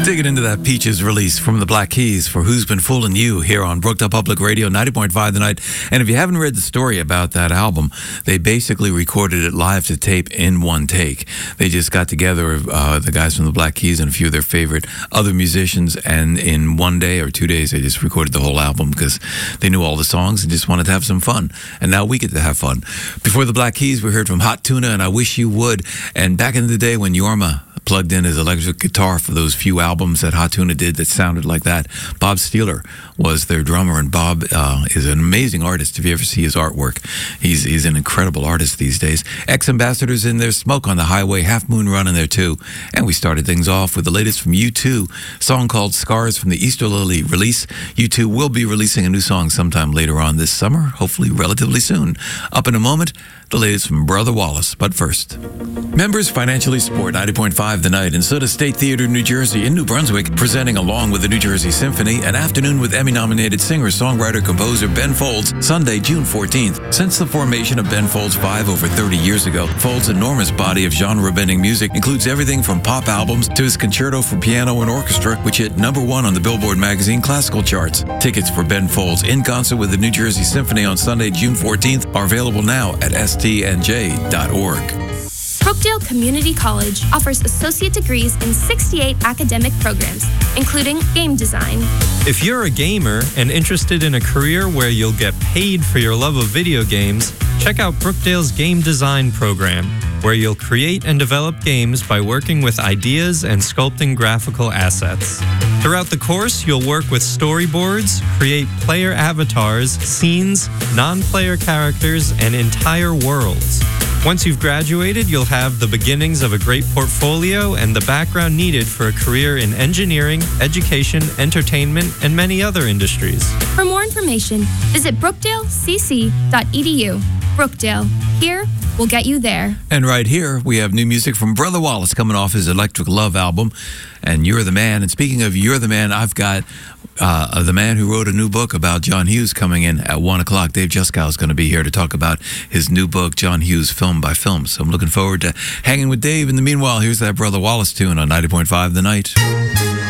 Digging into that Peaches release from the Black Keys for Who's Been Fooling You here on Brookdale Public Radio 90.5 The Night. And if you haven't read the story about that album, they basically recorded it live to tape in one take. They just got together, the guys from the Black Keys and a few of their favorite other musicians, and in 1 day or 2 days, they just recorded the whole album because they knew all the songs and just wanted to have some fun. And now we get to have fun. Before the Black Keys, we heard from Hot Tuna and I Wish You Would. And back in the day when Yorma plugged in his electric guitar for those few albums that Hot Tuna did that sounded like that, Bob Steeler was their drummer, and Bob is an amazing artist. If you ever see his artwork, he's an incredible artist these days. Ex-Ambassadors in there, Smoke on the Highway, Half Moon Run in there too. And we started things off with the latest from U2, a song called Scars from the Easter Lily release. U2 will be releasing a new song sometime later on this summer, hopefully relatively soon. Up in a moment, the latest from Brother Wallace. But first, members financially support 90.5 The Night and Soda State Theater, New Jersey in New Brunswick, presenting along with the New Jersey Symphony an afternoon with Emmy-nominated singer, songwriter, composer Ben Folds, Sunday, June 14th. Since the formation of Ben Folds 5 over 30 years ago, Folds' enormous body of genre-bending music includes everything from pop albums to his concerto for piano and orchestra, which hit #1 on the Billboard magazine classical charts. Tickets for Ben Folds in concert with the New Jersey Symphony on Sunday, June 14th are available now at stnj.org. Brookdale Community College offers associate degrees in 68 academic programs, including game design. If you're a gamer and interested in a career where you'll get paid for your love of video games, check out Brookdale's Game Design program, where you'll create and develop games by working with ideas and sculpting graphical assets. Throughout the course, you'll work with storyboards, create player avatars, scenes, non-player characters, and entire worlds. Once you've graduated, you'll have the beginnings of a great portfolio and the background needed for a career in engineering, education, entertainment, and many other industries. For more information, visit brookdalecc.edu. Brookdale, here, we'll get you there. And right here, we have new music from Brother Wallace coming off his Electric Love album, and You're the Man. And speaking of You're the Man, I've got the man who wrote a new book about John Hughes coming in at 1 o'clock. Dave Juskow is going to be here to talk about his new book, John Hughes, Film by Film. So I'm looking forward to hanging with Dave. In the meanwhile, here's that Brother Wallace tune on 90.5 The Night.